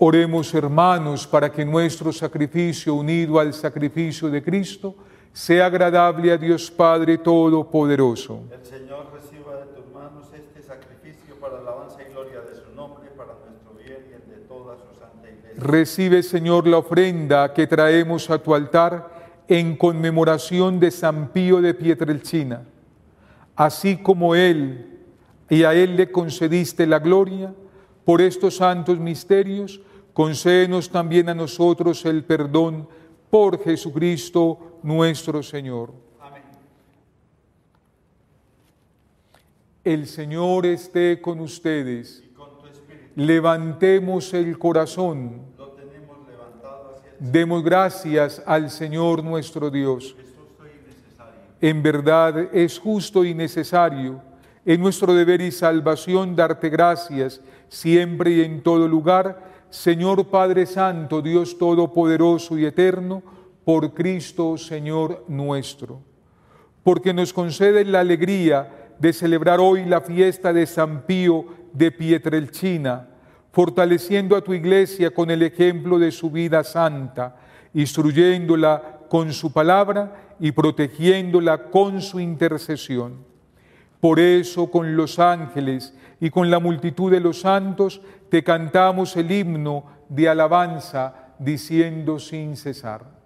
Oremos, hermanos, para que nuestro sacrificio unido al sacrificio de Cristo sea agradable a Dios Padre Todopoderoso. El Señor reciba de tus manos este sacrificio para alabanza y gloria de su nombre, para nuestro bien y el de toda su santa Iglesia. Recibe, Señor, la ofrenda que traemos a tu altar en conmemoración de San Pío de Pietrelcina. Así como él y a él le concediste la gloria, por estos santos misterios, concédenos también a nosotros el perdón por Jesucristo nuestro Señor. Amén. El Señor esté con ustedes. Y con tu espíritu. Levantemos el corazón. Lo tenemos levantado hacia el Demos gracias al Señor nuestro Dios. Es justo y necesario. En verdad es justo y necesario, es nuestro deber y salvación darte gracias siempre y en todo lugar, Señor Padre Santo, Dios Todopoderoso y Eterno, por Cristo Señor nuestro. Porque nos concede la alegría de celebrar hoy la fiesta de San Pío de Pietrelcina, fortaleciendo a tu Iglesia con el ejemplo de su vida santa, instruyéndola con su palabra y protegiéndola con su intercesión. Por eso, con los ángeles y con la multitud de los santos, te cantamos el himno de alabanza, diciendo sin cesar.